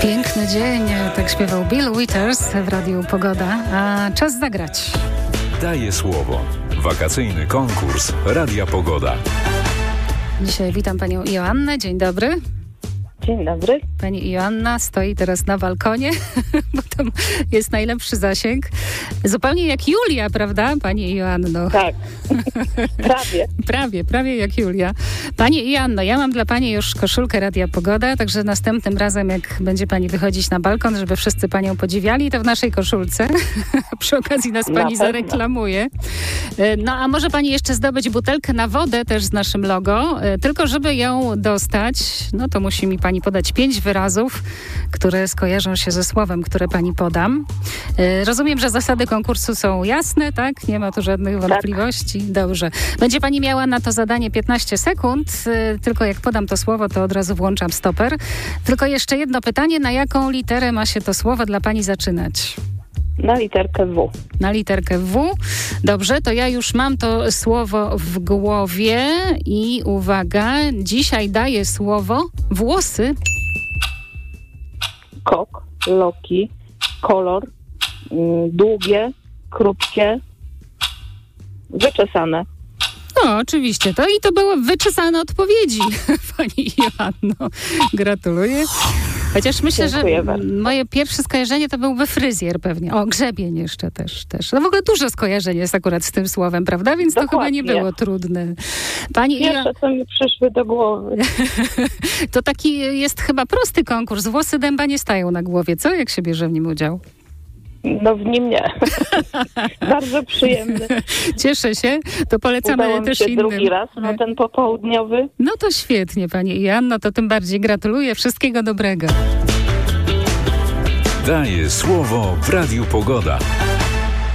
Piękny dzień, tak śpiewał Bill Withers w Radiu Pogoda, a czas zagrać. Daję słowo. Wakacyjny konkurs Radia Pogoda. Dzisiaj witam panią Joannę. Dzień dobry. Dzień dobry. Pani Joanna stoi teraz na balkonie, bo tam jest najlepszy zasięg. Zupełnie jak Julia, prawda, pani Joanno? Tak, Prawie jak Julia. Pani Joanno, ja mam dla pani już koszulkę Radia Pogoda, także następnym razem, jak będzie pani wychodzić na balkon, żeby wszyscy panią podziwiali, to w naszej koszulce. Przy okazji nas pani zareklamuje. No a może pani jeszcze zdobyć butelkę na wodę też z naszym logo, tylko żeby ją dostać, no to musi mi pani podać 5 wyrazów, które skojarzą się ze słowem, które pani podam. Rozumiem, że zasady konkursu są jasne, tak? Nie ma tu żadnych wątpliwości. Tak. Dobrze. Będzie pani miała na to zadanie 15 sekund. Tylko jak podam to słowo, to od razu włączam stoper. Tylko jeszcze jedno pytanie. Na jaką literę ma się to słowo dla pani zaczynać? Na literkę W. Na literkę W. Dobrze, to ja już mam to słowo w głowie i uwaga, dzisiaj daję słowo włosy. Kok, loki, kolor, długie, krótkie, wyczesane. No, oczywiście. To były wyczesane odpowiedzi, pani Joanno. Gratuluję. Chociaż myślę, że moje pierwsze skojarzenie to byłby fryzjer pewnie. O, grzebień jeszcze też. No w ogóle dużo skojarzeń jest akurat z tym słowem, prawda? Więc dokładnie. To chyba nie było trudne. Pierwsze, co mi przyszły do głowy. To taki jest chyba prosty konkurs. Włosy dęba nie stają na głowie, co? Jak się bierze w nim udział? No w nim nie. Bardzo przyjemny. Cieszę się. To polecamy Udało też mi się innym. Drugi raz na ten popołudniowy. No to świetnie, pani Joanno, to tym bardziej gratuluję. Wszystkiego dobrego. Daję słowo w Radiu Pogoda.